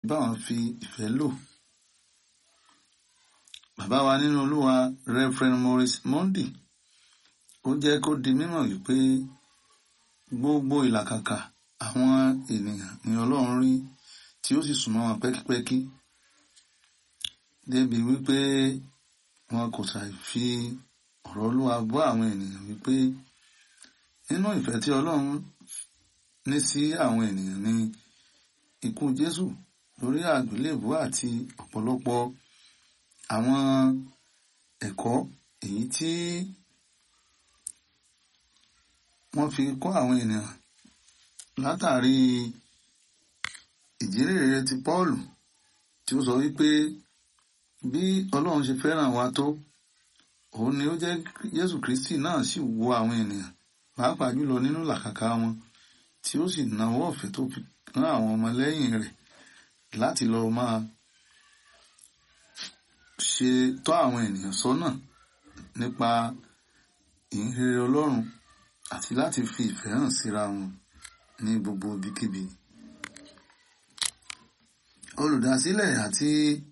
bá wọn fi ìfẹ́ lò. Bàbá wa nínú Olúwa Reverend Maurice Mondi ó jẹ́ kó di mímọ̀ wípé gbogbo ìlàkàkà àwọn ènìyàn ni Ọlọ́run rí tí ó sì súnmọ́ wọn pẹ́kípẹ́kí débi wípé wọn kò ṣàì fi ọ̀rọ̀ Olúwa bọ́ àwọn ènìyàn wípé nínú ìfẹ́ tí Ọlọ́run ní sí àwọn ènìyàn ni ikú Jésù lórí àgbélébùú àti ọ̀pọ̀lọpọ̀ àwọn ẹ̀kọ́ èyí tí wọ́n fi kọ́ àwọn ènìyàn látàrí ìjírèrè ti Pọ́ọ̀lù tí ó sọ wípé bí Ọlọ́run ṣe fẹ́ràn wa tó òun ni ó jẹ́ Jésù Kristi náà sì wo àwọn ènìyàn pàápàá jùlọ nínú làkàkà wọn tí ó sì nawọ́ ọ̀fẹ́ tó fi rán àwọn ọmọlẹ́yìn rẹ̀ láti lọ máa ṣe tọ́ àwọn ènìyàn sọ́nà nípa ìhìnrere Ọlọ́run àti láti fi ìfẹ́ hàn síra wọn ní gbogbo ibikíbi. Olùdásílẹ̀ àti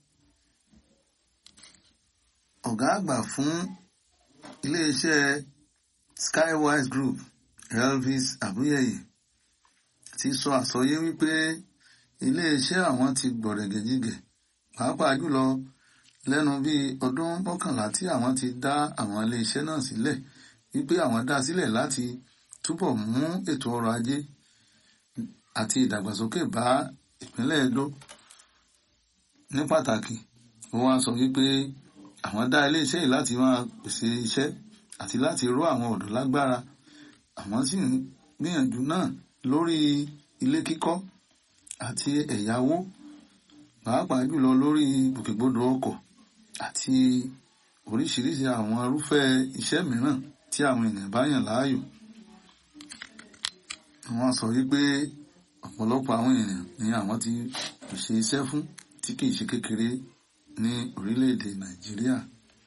ọ̀gá àgbà fún iléeṣẹ́ Skywise Group Elvis Abuyeye ti sọ àsọyé wípé iléeṣẹ́ àwọn ti gbọ̀rẹ̀gẹ̀jigẹ̀ pàápàá jùlọ lẹ́nu bíi ọdún 11 tí àwọn ti dá àwọn iléeṣẹ́ náà sílẹ̀ wípé àwọn dá sílẹ̀ láti túbọ̀ mú ètò ọrọ̀ ajé àti ìdàgbàsókè bá ìpínlẹ̀ Edo. Ní pàtàkì ó wá sọ wípé àwọn dá iléeṣẹ́ yìí láti máa pèsè iṣẹ́ àti láti ró àwọn ọ̀dọ́ lágbára. Àwọn sì ń gbìyànjú náà lórí ilé kíkọ́ àti ẹ̀yáwó pàápàá jùlọ lórí ìgbòkègbodò ọkọ̀ àti oríṣiríṣi àwọn irúfẹ́ iṣẹ́ mìíràn tí àwọn ènìyàn bá yàn láàyò. Wọ́n sọ wípé ọ̀pọ̀lọpọ̀ àwọn ènìyàn ni àwọn ti pèsè iṣẹ́ fún tí kìí ṣe kékeré ní orílẹ̀-èdè Nàìjíríà.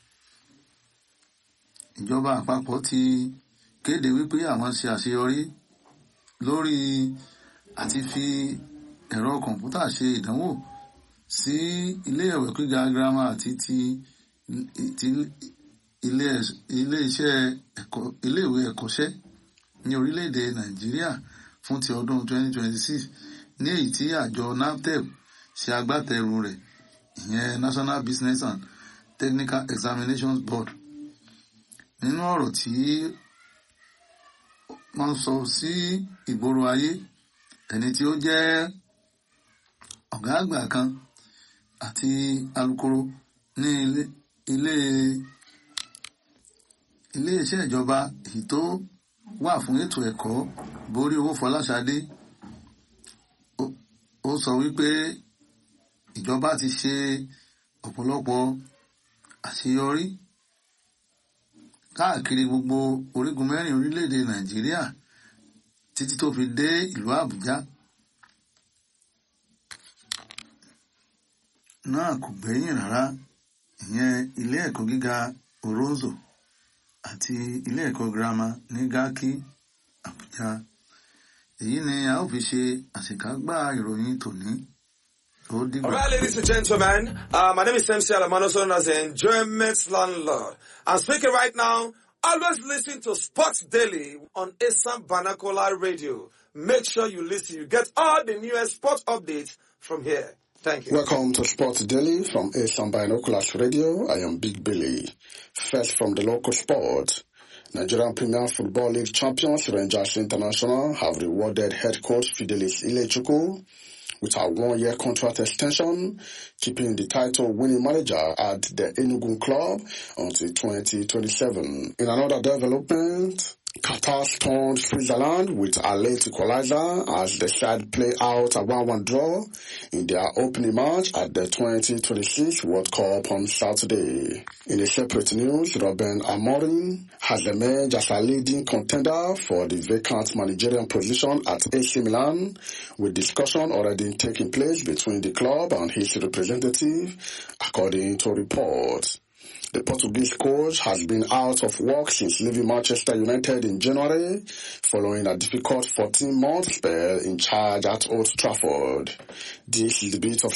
Ìjọba àpapọ̀ ti kéde wípé àwọn ṣe àṣeyọrí lórí àti fi ẹ̀rọ kọ̀ǹpútà ṣe ìdánwò sí ilé-ìwé gíga girama àti ti ilé-ìwé ẹ̀kọ́ṣẹ́ ní orílẹ̀-èdè Nàìjíríà fún ti ọdún 2026 ní èyí tí àjọ NABTEB ṣe agbátẹrù rẹ̀, ìyẹn National Business and Technical Examinations Board. Nínú ọ̀rọ̀ tí wọ́n sọ sí ìgboro ayé, ẹni tí ó jẹ́ ọ̀gá àgbà kan àti alukoro ní ilé-iṣẹ́ ìjọba èyí tó wà fún ètò ẹ̀kọ́ Borí Owó Fọláṣadé ó sọ wípé ìjọba ti ṣe ọ̀pọ̀lọpọ̀ àṣeyọrí káàkiri gbogbo orígun mẹ́rin orílẹ̀-èdè Nàìjíríà títí tó fi dé ìlú Àbújá. Náà kò gbẹ̀yìn rárá, ìyẹn ilé ẹ̀kọ́ gíga Oronzo àti ilé ẹ̀kọ́ girama ní Garki, Àbújá. Èyí ni a ó fi ṣe àṣekágbá ìròyìn tòní. All right, ladies and gentlemen, my name is MC Alamano, known as the Enjoyment Landlord. I'm speaking right now. Always listen to Sports Daily on Asam Banakola Radio. Make sure you listen. You get all the newest sports updates from here. Thank you. Welcome to Sports Daily from Asam Binoculars Radio. I am Big Billy. First from the local sport. Nigerian Premier Football League champions Rangers International have rewarded head coach Fidelis Ilechukwu with a 1-year contract extension, keeping the title-winning manager at the Enugu club until 2027. In another development, Qatar stunned Switzerland with a late equalizer as the side play out a 1-1 draw in their opening match at the 2026 World Cup on Saturday. In a separate news, Ruben Amorim has emerged as a leading contender for the vacant managerial position at AC Milan, with discussion already taking place between the club and his representative, according to reports. The Portuguese coach has been out of work since leaving Manchester United in January, following a difficult 14-month spell in charge at Old Trafford. This is the bit of